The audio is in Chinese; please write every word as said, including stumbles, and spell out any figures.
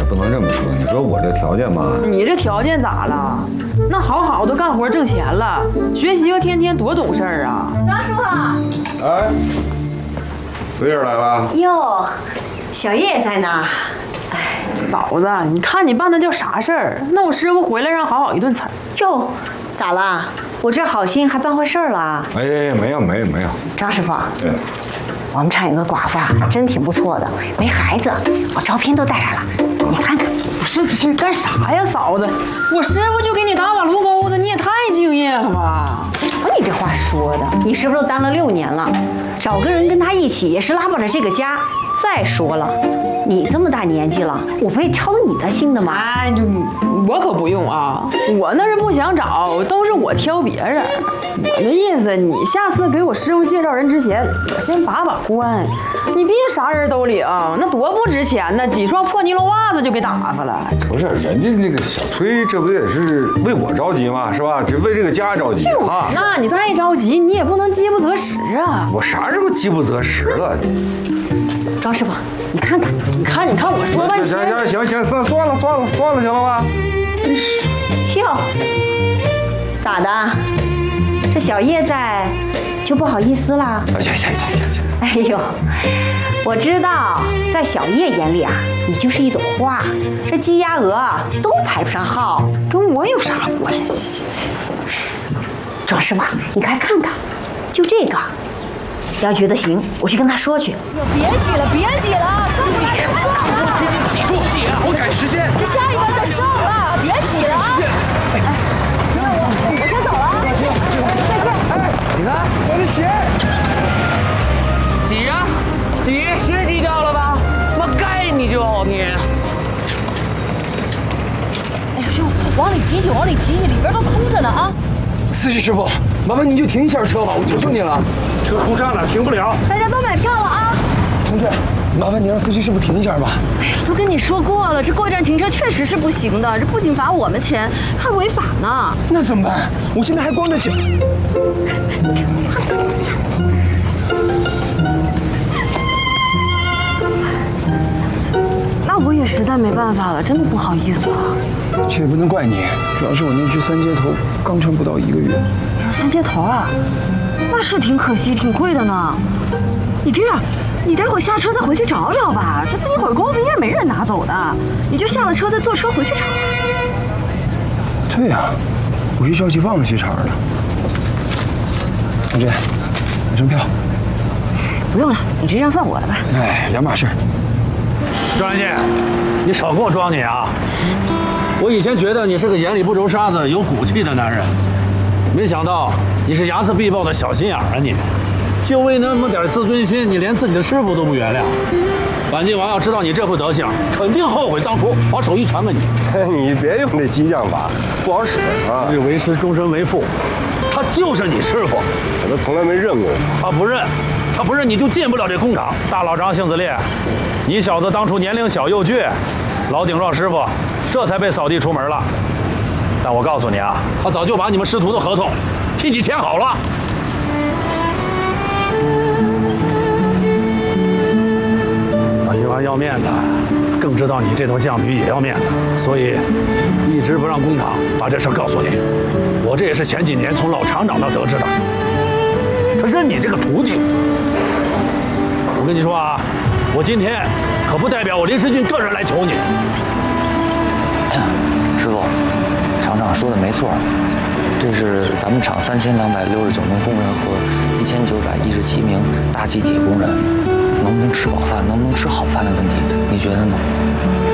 不能这么说。你说我这条件吧， 你这条件咋了？那好好的干活挣钱了，学媳妇天天多懂事儿啊！ 张师傅， 哎，桂儿来了。 哟，小叶在呢。 哎，嫂子，你看你办的叫啥事儿？那我师傅回来让好好一顿踩。 哟，咋了？我这好心还办坏事儿了？ 哎，没有没有没有。 张师傅， 对， 我们厂有个寡妇啊，真挺不错的，没孩子，我照片都带来了，你看看。 不是这干啥呀，嫂子？我师傅就给你打把炉钩子，你也太敬业了吧？ 什么你这话说的？你师傅都当了六年了，找个人跟他一起也是拉拔着这个家。再说了，你这么大年纪了，我不会操你的心的吗？ 哎，就我可不用啊，我那是不想找，都是我挑别人。我的意思，你下次给我师傅介绍人之前，我先把把关，你别啥人都领，那多不值钱呢！几双破尼龙袜子就给打发了。 不是人家那个小崔，这不也是为我着急吗？是吧？这为这个家着急啊。 那你再着急，你也不能饥不择食啊。 我啥时候饥不择食了？ 张师傅，你看看， 你看，你看，我说半天。 行行行行，算算了算了算了，行了吧？ 哟，咋的？这小叶在，就不好意思了？ 行行行行行。 哎呦，我知道，在小叶眼里啊，你就是一朵花，这鸡鸭鹅都排不上号， 跟我有啥关系？ 庄师傅，你快看看，就这个。要觉得行，我去跟他说去。 别挤了，别挤了，上不来就算了。 我去，你挤住，姐，我赶时间。 这下一班再上吧，别挤了啊！哎，那我我先走了。再见。 哎，你看我的鞋。挤呀，挤，鞋挤掉了吧？妈该你就你。 哎呀，师傅，往里挤挤，往里挤挤，里边都空着呢啊！ 司机师傅，麻烦您就停一下车吧，我求求你了。车空站了，停不了。 大家都买票了啊！ 同志，麻烦你让司机师傅停一下吧。 哎呀，都跟你说过了，这过站停车确实是不行的，这不仅罚我们钱，还违法呢。 那怎么办？我现在还光着脚。 那我也实在没办法了，真的不好意思了。 这也不能怪你，主要是我那只三接头刚穿不到一个月。 三接头啊，那是挺可惜，挺贵的呢。你这样，你待会儿下车再回去找找吧，这一会儿功夫应该没人拿走的，你就下了车再坐车回去找。 对呀，我一着急忘了接茬了。同志，买张票。 不用了，你这张算我的吧。 哎，两码事。 庄文健，你少给我装你啊！我以前觉得你是个眼里不揉沙子、有骨气的男人，没想到你是睚眦必报的小心眼儿啊！你，就为那么点自尊心，你连自己的师傅都不原谅。板金王要知道你这副德行，肯定后悔当初把手艺传给你。 你别用这激将法，不好使啊！ 日为师，终身为父，他就是你师傅， 我都从来没认过我。 他不认，他不认你就进不了这工厂。大老张性子烈，你小子当初年龄小又倔，老顶撞师傅。这才被扫地出门了，但我告诉你啊，他早就把你们师徒的合同替你签好了。板金王要面子，更知道你这头犟驴也要面子，所以一直不让工厂把这事告诉你。我这也是前几年从老厂长那得知的，他认你这个徒弟。我跟你说啊，我今天可不代表我林世俊个人来求你。 师傅，厂长说的没错，这是咱们厂三千两百六十九名工人和一千九百一十七名大集体工人能不能吃饱饭、能不能吃好饭的问题，你觉得呢？